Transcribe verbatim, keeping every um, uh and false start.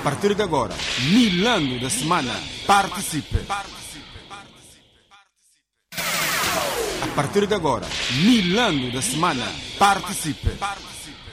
partir de agora, Milano da Semana. Participe. A partir de agora, Milano da Semana. Participe.